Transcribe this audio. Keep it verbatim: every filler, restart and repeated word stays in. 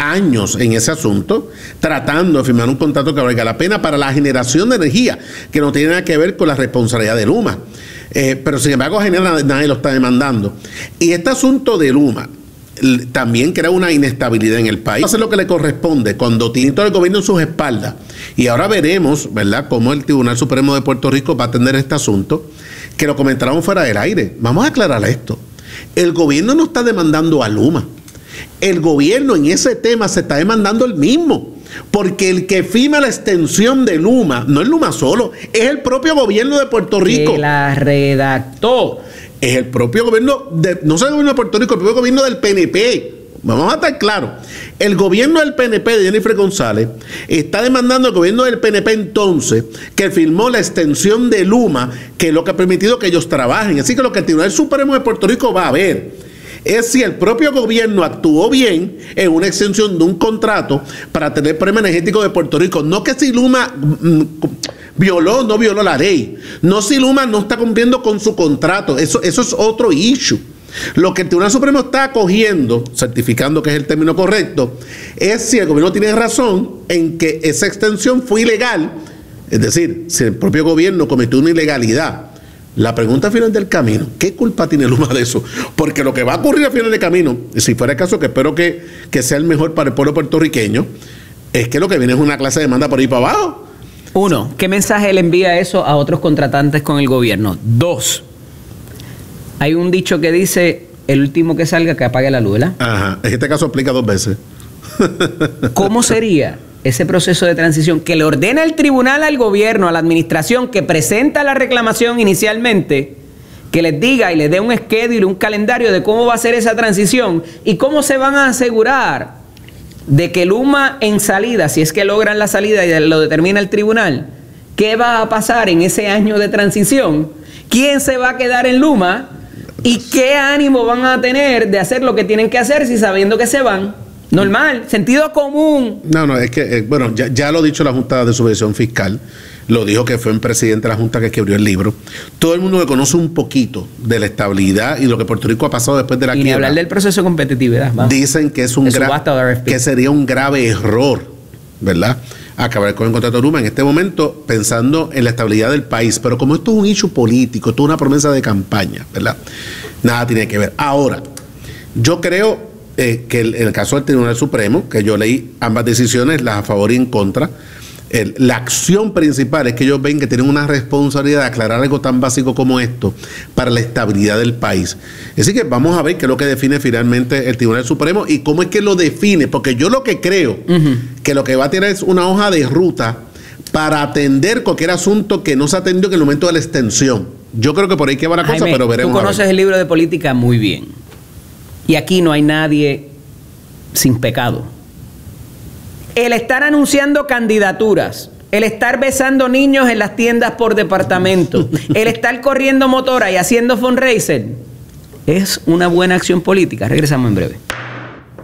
años en ese asunto, tratando de firmar un contrato que valga la pena para la generación de energía, que no tiene nada que ver con la responsabilidad de Luma. Eh, pero sin embargo, genera, nadie lo está demandando. Y este asunto de Luma también crea una inestabilidad en el país. Hace lo que le corresponde cuando tiene todo el gobierno en sus espaldas. Y ahora veremos, ¿verdad?, cómo el Tribunal Supremo de Puerto Rico va a atender este asunto, que lo comentábamos fuera del aire. Vamos a aclarar esto. El gobierno no está demandando a Luma. El gobierno en ese tema se está demandando el mismo. Porque el que firma la extensión de Luma, no es Luma solo, es el propio gobierno de Puerto Rico. Que la redactó. Es el propio gobierno, de, no solo el gobierno de Puerto Rico, el propio gobierno del P N P. Vamos a estar claros. El gobierno del P N P de Jennifer González está demandando al gobierno del P N P entonces que firmó la extensión de Luma, que es lo que ha permitido que ellos trabajen. Así que lo que el Tribunal Supremo de Puerto Rico va a ver es si el propio gobierno actuó bien en una extensión de un contrato para tener el problema energético de Puerto Rico. No que si Luma mm, violó o no violó la ley. No si Luma no está cumpliendo con su contrato. Eso, eso es otro issue. Lo que el Tribunal Supremo está acogiendo, certificando que es el término correcto, es si el gobierno tiene razón en que esa extensión fue ilegal. Es decir, si el propio gobierno cometió una ilegalidad. La pregunta al final del camino, ¿qué culpa tiene Luma de eso? Porque lo que va a ocurrir al final del camino, si fuera el caso, que espero que, que sea el mejor para el pueblo puertorriqueño, es que lo que viene es una clase de demanda por ahí para abajo. Uno, ¿qué mensaje le envía eso a otros contratantes con el gobierno? Dos, hay un dicho que dice, el último que salga que apague la luz, ¿verdad? Ajá, en este caso aplica dos veces. ¿Cómo sería ese proceso de transición que le ordena el tribunal al gobierno, a la administración que presenta la reclamación inicialmente, que les diga y les dé un schedule, un calendario de cómo va a ser esa transición y cómo se van a asegurar de que Luma en salida, si es que logran la salida y lo determina el tribunal, qué va a pasar en ese año de transición, quién se va a quedar en Luma y qué ánimo van a tener de hacer lo que tienen que hacer si sabiendo que se van? Normal, sentido común. No, no, es que, eh, bueno, ya, ya lo ha dicho la Junta de Supervisión Fiscal, lo dijo que fue un presidente de la Junta que escribió el libro. Todo el mundo que conoce un poquito de la estabilidad y lo que Puerto Rico ha pasado después de la quiebra. Y ni hablar del proceso de competitividad. Vamos. Dicen que es un grave, que sería un grave error, ¿verdad?, acabar con el contrato de Luma en este momento pensando en la estabilidad del país. Pero como esto es un issue político, esto es una promesa de campaña, ¿verdad?, nada tiene que ver. Ahora, yo creo Eh, que el, en el caso del Tribunal Supremo, que yo leí ambas decisiones, las a favor y en contra, el, la acción principal es que ellos ven que tienen una responsabilidad de aclarar algo tan básico como esto para la estabilidad del país. Así que vamos a ver qué es lo que define finalmente el Tribunal Supremo y cómo es que lo define, porque yo lo que creo uh-huh. que lo que va a tener es una hoja de ruta para atender cualquier asunto que no se atendió en el momento de la extensión. Yo creo que por ahí que va la cosa, Jaime, pero veremos. Tú conoces el libro de política muy bien. Y aquí no hay nadie sin pecado. El estar anunciando candidaturas, el estar besando niños en las tiendas por departamento, el estar corriendo motora y haciendo fundraiser, es una buena acción política. Regresamos en breve.